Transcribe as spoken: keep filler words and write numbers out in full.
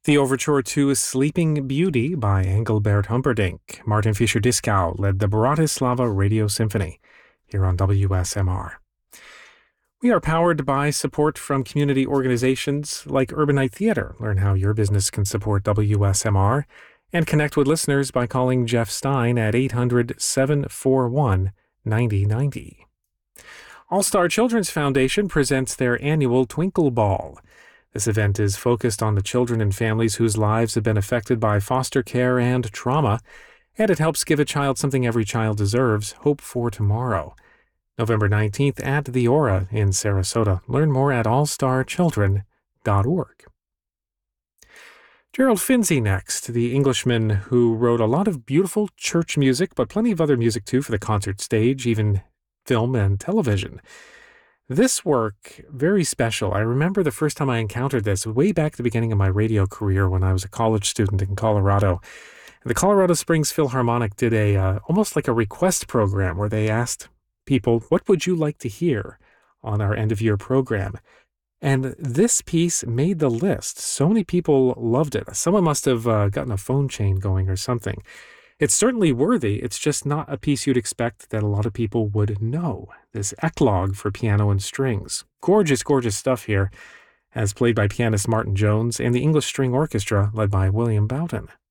The overture to Sleeping Beauty by Engelbert Humperdinck. Martin Fischer-Dieskau led the Bratislava Radio Symphony here on W S M R. We are powered by support from community organizations like Urban Night Theater. Learn how your business can support W S M R and connect with listeners by calling Jeff Stein at eight hundred, seven four one, nine zero nine zero. All Star Children's Foundation presents their annual Twinkle Ball. This event is focused on the children and families whose lives have been affected by foster care and trauma, and it helps give a child something every child deserves, hope for tomorrow. November nineteenth at the Aura in Sarasota. Learn more at all star children dot org. Gerald Finzi next, the Englishman who wrote a lot of beautiful church music, but plenty of other music too for the concert stage, even film and television. This work, very special. I remember the first time I encountered this way back at the beginning of my radio career when I was a college student in Colorado. The Colorado Springs Philharmonic did a uh, almost like a request program where they asked people, what would you like to hear on our end-of-year program? And this piece made the list. So many people loved it. Someone must have uh, gotten a phone chain going or something. It's certainly worthy. It's just not a piece you'd expect that a lot of people would know. This Eclogue for piano and strings. Gorgeous, gorgeous stuff here, as played by pianist Martin Jones and the English String Orchestra led by William Bowden.